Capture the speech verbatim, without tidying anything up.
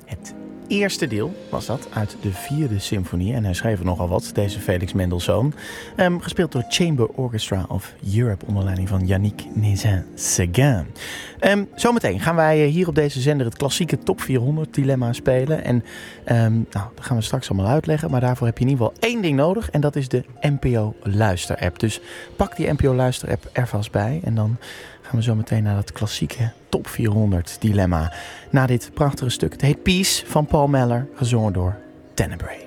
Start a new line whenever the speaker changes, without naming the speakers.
Het eerste deel was dat uit de vierde symfonie. En hij schreef er nogal wat, deze Felix Mendelssohn. Um, gespeeld door Chamber Orchestra of Europe onder leiding van Yannick Nézet-Séguin. Um, zometeen gaan wij hier op deze zender het klassieke Top vierhonderd dilemma spelen. En um, nou, dat gaan we straks allemaal uitleggen. Maar daarvoor heb je in ieder geval één ding nodig. En dat is de N P O Luister-app. Dus pak die N P O Luister-app er vast bij. En dan gaan we zo meteen naar dat klassieke Top vierhonderd dilemma. Na dit prachtige stuk. Het heet Peace van Paul Meller, gezongen door Tenebrae.